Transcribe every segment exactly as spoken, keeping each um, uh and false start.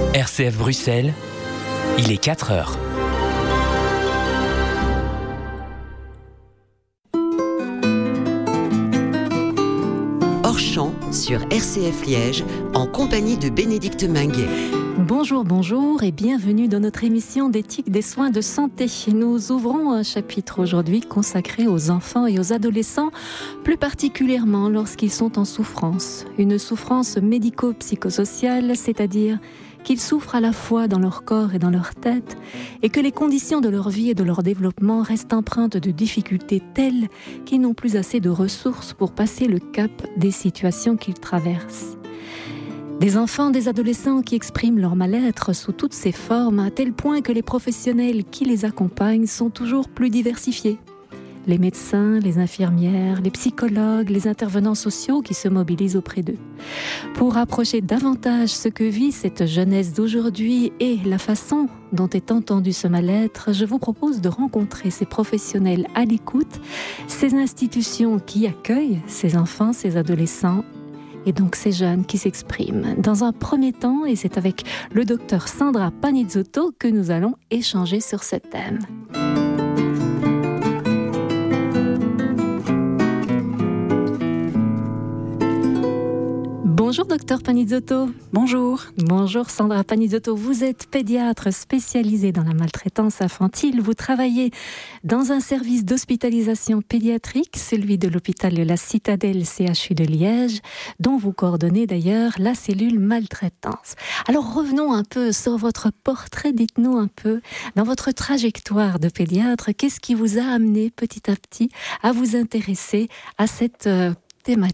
R C F Bruxelles, il est quatre heures. Hors champ sur R C F Liège, en compagnie de Bénédicte Minguet. Bonjour, bonjour et bienvenue dans notre émission d'éthique des soins de santé. Nous ouvrons un chapitre aujourd'hui consacré aux enfants et aux adolescents, plus particulièrement lorsqu'ils sont en souffrance. Une souffrance médico-psychosociale, c'est-à-dire qu'ils souffrent à la fois dans leur corps et dans leur tête, et que les conditions de leur vie et de leur développement restent empreintes de difficultés telles qu'ils n'ont plus assez de ressources pour passer le cap des situations qu'ils traversent. Des enfants, des adolescents qui expriment leur mal-être sous toutes ses formes, à tel point que les professionnels qui les accompagnent sont toujours plus diversifiés. Les médecins, les infirmières, les psychologues, les intervenants sociaux qui se mobilisent auprès d'eux. Pour approcher davantage ce que vit cette jeunesse d'aujourd'hui et la façon dont est entendu ce mal-être, je vous propose de rencontrer ces professionnels à l'écoute, ces institutions qui accueillent ces enfants, ces adolescents, et donc ces jeunes qui s'expriment. Dans un premier temps, et c'est avec le docteur Sandra Panizzotto que nous allons échanger sur ce thème. Bonjour docteur Panizzotto. Bonjour. Bonjour Sandra Panizzotto. Vous êtes pédiatre spécialisée dans la maltraitance infantile. Vous travaillez dans un service d'hospitalisation pédiatrique, celui de l'hôpital de la Citadelle C H U de Liège, dont vous coordonnez d'ailleurs la cellule maltraitance. Alors revenons un peu sur votre portrait. Dites-nous un peu, dans votre trajectoire de pédiatre, qu'est-ce qui vous a amené petit à petit à vous intéresser à cette euh, thématique ?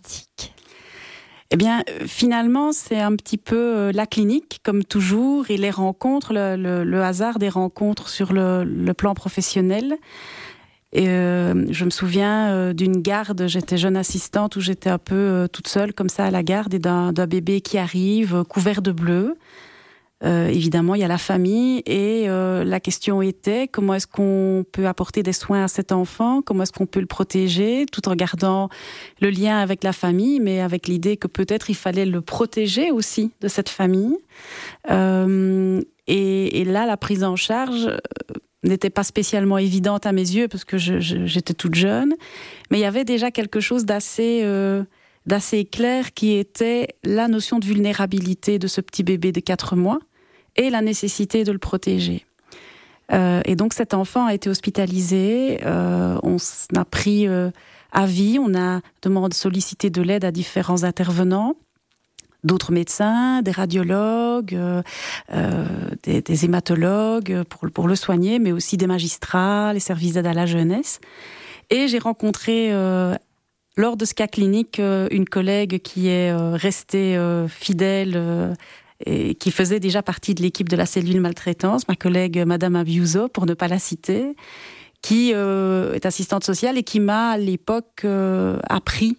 Eh bien, finalement, c'est un petit peu la clinique, comme toujours, et les rencontres, le, le, le hasard des rencontres sur le, le plan professionnel. Et euh, je me souviens euh, d'une garde, j'étais jeune assistante, où j'étais un peu euh, toute seule, comme ça, à la garde, et d'un, d'un bébé qui arrive, euh, couvert de bleu. Euh, évidemment, il y a la famille, et euh, la question était comment est-ce qu'on peut apporter des soins à cet enfant, comment est-ce qu'on peut le protéger, tout en gardant le lien avec la famille, mais avec l'idée que peut-être il fallait le protéger aussi de cette famille. Euh, et, et là, la prise en charge n'était pas spécialement évidente à mes yeux, parce que je, je, j'étais toute jeune, mais il y avait déjà quelque chose d'assez... Euh, d'assez clair qui était la notion de vulnérabilité de ce petit bébé de quatre mois et la nécessité de le protéger. Euh, et donc cet enfant a été hospitalisé, euh, on a pris euh, avis, on a demandé, sollicité de l'aide à différents intervenants, d'autres médecins, des radiologues, euh, euh, des, des hématologues pour, pour le soigner, mais aussi des magistrats, les services d'aide à la jeunesse. Et j'ai rencontré... Euh, Lors de ce cas clinique, une collègue qui est restée fidèle et qui faisait déjà partie de l'équipe de la cellule maltraitance, ma collègue Madame Abiuso, pour ne pas la citer, qui est assistante sociale et qui m'a à l'époque appris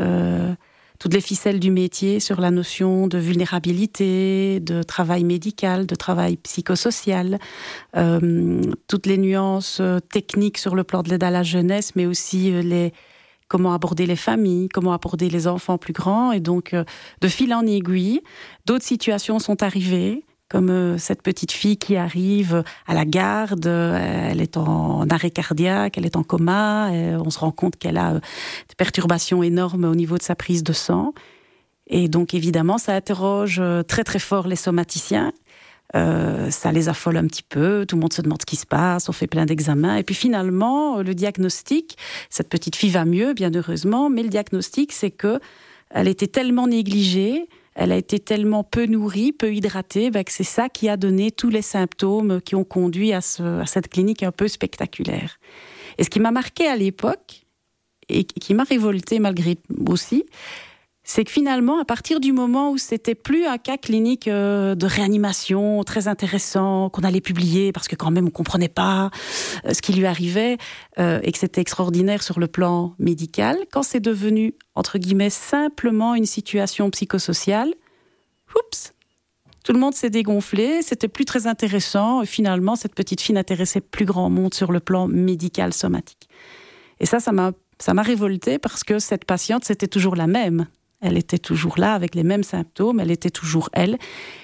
toutes les ficelles du métier sur la notion de vulnérabilité, de travail médical, de travail psychosocial, euh, toutes les nuances techniques sur le plan de l'aide à la jeunesse, mais aussi les comment aborder les familles, comment aborder les enfants plus grands. Et donc, euh, de fil en aiguille, d'autres situations sont arrivées, comme euh, cette petite fille qui arrive à la garde, euh, elle est en arrêt cardiaque, elle est en coma, et on se rend compte qu'elle a euh, des perturbations énormes au niveau de sa prise de sang. Et donc, évidemment, ça interroge euh, très très fort les somaticiens. Euh, ça les affole un petit peu, tout le monde se demande ce qui se passe, on fait plein d'examens, et puis finalement, le diagnostic, cette petite fille va mieux, bien heureusement, mais le diagnostic, c'est que elle était tellement négligée, elle a été tellement peu nourrie, peu hydratée, ben que c'est ça qui a donné tous les symptômes qui ont conduit à, ce, à cette clinique un peu spectaculaire. Et ce qui m'a marqué à l'époque, et qui m'a révoltée malgré aussi, c'est que finalement, à partir du moment où c'était plus un cas clinique euh, de réanimation très intéressant, qu'on allait publier parce que quand même on comprenait pas euh, ce qui lui arrivait euh, et que c'était extraordinaire sur le plan médical, quand c'est devenu, entre guillemets, simplement une situation psychosociale, oups, tout le monde s'est dégonflé, c'était plus très intéressant et finalement, cette petite fille n'intéressait plus grand monde sur le plan médical somatique. Et ça, ça m'a, ça m'a révoltée parce que cette patiente, c'était toujours la même. Elle était toujours là avec les mêmes symptômes, elle était toujours elle.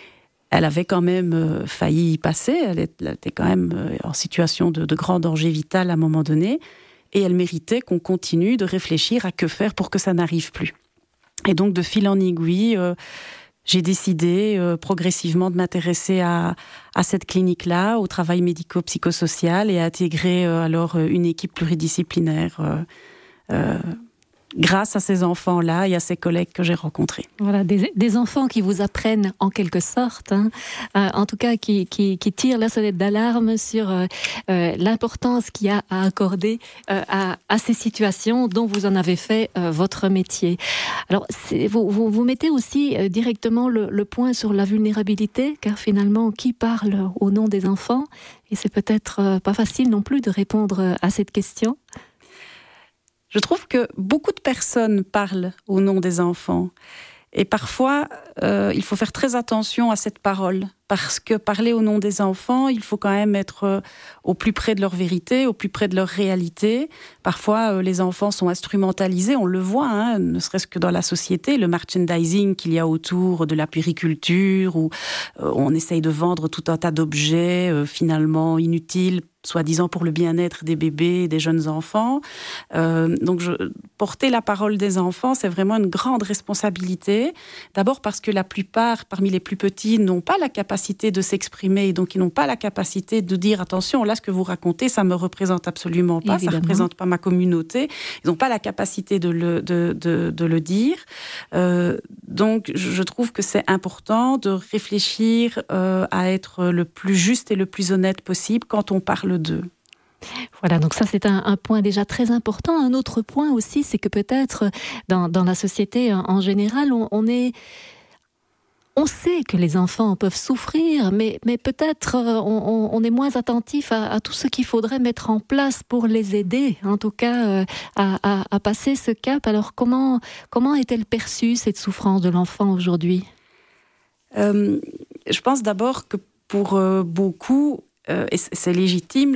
elle avait quand même euh, failli y passer. Elle était quand même euh, en situation de, de grand danger vital à un moment donné. Et elle méritait qu'on continue de réfléchir à que faire pour que ça n'arrive plus. Et donc, de fil en aiguille, euh, j'ai décidé euh, progressivement de m'intéresser à, à cette clinique-là, au travail médico-psychosocial, et à intégrer euh, alors une équipe pluridisciplinaire euh, euh, grâce à ces enfants-là et à ces collègues que j'ai rencontrés. Voilà, des, des enfants qui vous apprennent en quelque sorte, hein, euh, en tout cas qui, qui, qui tirent la sonnette d'alarme sur euh, euh, l'importance qu'il y a à accorder euh, à, à ces situations dont vous en avez fait euh, votre métier. Alors, c'est, vous, vous, vous mettez aussi euh, directement le, le point sur la vulnérabilité, car finalement, qui parle au nom des enfants ? Et c'est peut-être euh, pas facile non plus de répondre à cette question. Je trouve que beaucoup de personnes parlent au nom des enfants. Et parfois, euh, il faut faire très attention à cette parole. Parce que parler au nom des enfants, il faut quand même être euh, au plus près de leur vérité, au plus près de leur réalité. Parfois, euh, les enfants sont instrumentalisés, on le voit, hein, ne serait-ce que dans la société, le merchandising qu'il y a autour de la puériculture, où euh, on essaye de vendre tout un tas d'objets euh, finalement inutiles, soi-disant pour le bien-être des bébés, des jeunes enfants. Euh, donc, je, porter la parole des enfants, c'est vraiment une grande responsabilité. D'abord parce que la plupart, parmi les plus petits, n'ont pas la capacité de s'exprimer, et donc ils n'ont pas la capacité de dire « Attention, là, ce que vous racontez, ça ne me représente absolument pas, Évidemment. Ça ne représente pas ma communauté. » Ils n'ont pas la capacité de le, de, de, de le dire. Euh, donc, je trouve que c'est important de réfléchir euh, à être le plus juste et le plus honnête possible quand on parle d'eux. Voilà, donc ça c'est un, un point déjà très important. Un autre point aussi, c'est que peut-être dans, dans la société en, en général, on, on est... On sait que les enfants peuvent souffrir, mais, mais peut-être on, on est moins attentif à, à tout ce qu'il faudrait mettre en place pour les aider, en tout cas euh, à, à, à passer ce cap. Alors comment, comment est-elle perçue, cette souffrance de l'enfant aujourd'hui ? euh, Je pense d'abord que pour euh, beaucoup, euh, et c'est légitime,